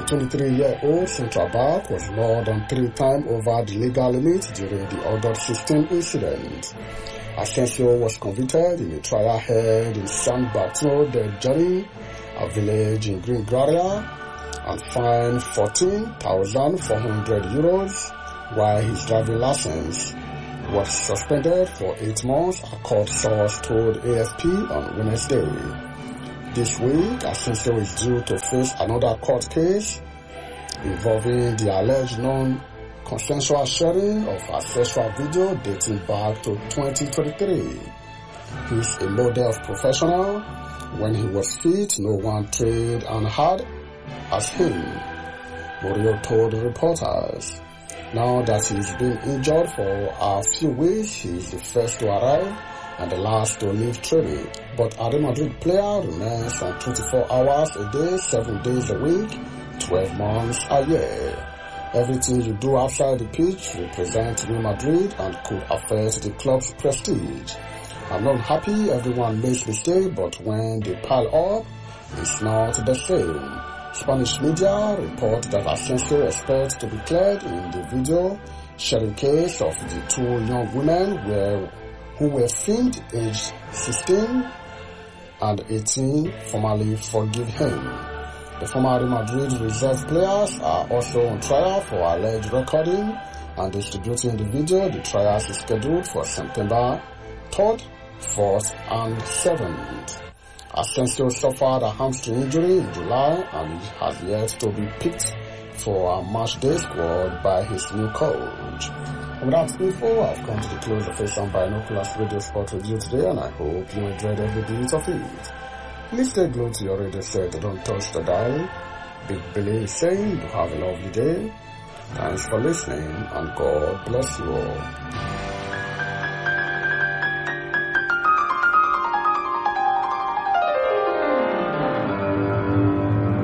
23-year-old central back was more than 3 times over the legal limit during the August 16 incident. Asensio was convicted in a trial held in San Bartolo del Jari, a village in Green Graria, and fined €14,400, while his driving license was suspended for 8 months, a court source told AFP on Wednesday. This week, Asensio is due to face another court case involving the alleged non-consensual sharing of a sexual video dating back to 2023. He's a model of professional. When he was fit, no one trained and hard as him, Murillo told reporters. Now that he's been injured for a few weeks, he's the first to arrive and the last to leave training. But a Real Madrid player remains on 24 hours a day, 7 days a week, 12 months a year. Everything you do outside the pitch represents Real Madrid and could affect the club's prestige. I'm not happy, everyone makes mistakes, but when they pile up, it's not the same. Spanish media report that Asensio expects to be cleared in the video sharing case of the 2 young women who were filmed aged 16 and 18 formally forgive him. The former Real Madrid reserve players are also on trial for alleged recording and distributing the video. The trials is scheduled for September 3rd, 4th and 7th. Asensio suffered a hamstring injury in July and has yet to be picked for a matchday squad by his new coach. And with that info, I've come to the close of Asian Binoculars Radio Sport Review today, and I hope you enjoyed every bit of it. Please stay glued to your radio set, don't touch the dial. Big Billy is saying you have a lovely day. Thanks for listening, and God bless you all.